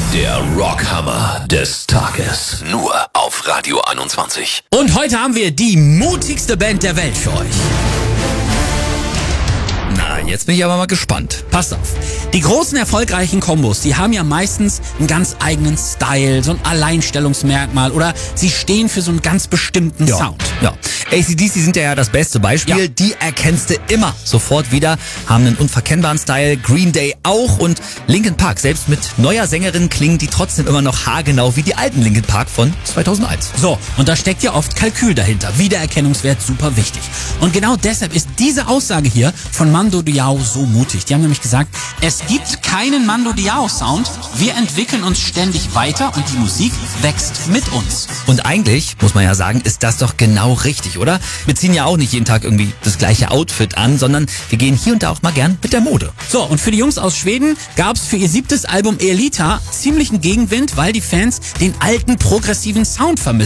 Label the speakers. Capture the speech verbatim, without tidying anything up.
Speaker 1: Der Rockhammer des Tages. Nur auf Radio einundzwanzig.
Speaker 2: Und heute haben wir die mutigste Band der Welt für euch.
Speaker 3: Na, jetzt bin ich aber mal gespannt.
Speaker 2: Passt auf. Die großen erfolgreichen Kombos, die haben ja meistens einen ganz eigenen Style, so ein Alleinstellungsmerkmal oder sie stehen für so einen ganz bestimmten
Speaker 3: Ja.
Speaker 2: Sound.
Speaker 3: Ja. A C D C sind ja das beste Beispiel.
Speaker 2: Ja.
Speaker 3: Die erkennst du immer sofort wieder, haben einen unverkennbaren Style, Green Day auch und Linkin Park. Selbst mit neuer Sängerin klingen die trotzdem immer noch haargenau wie die alten Linkin Park von zweitausendeins.
Speaker 2: So, und da steckt ja oft Kalkül dahinter. Wiedererkennungswert super wichtig. Und genau deshalb ist diese Aussage hier von Mando Diao so mutig. Die haben nämlich gesagt, es gibt keinen Mando Diao Sound. Wir entwickeln uns ständig weiter und die Musik wächst mit uns.
Speaker 3: Und eigentlich, muss man ja sagen, ist das doch genau richtig, oder? Wir ziehen ja auch nicht jeden Tag irgendwie das gleiche Outfit an, sondern wir gehen hier und da auch mal gern mit der Mode.
Speaker 2: So, und für die Jungs aus Schweden gab's für ihr siebtes Album Elita ziemlichen Gegenwind, weil die Fans den alten progressiven Sound vermissen.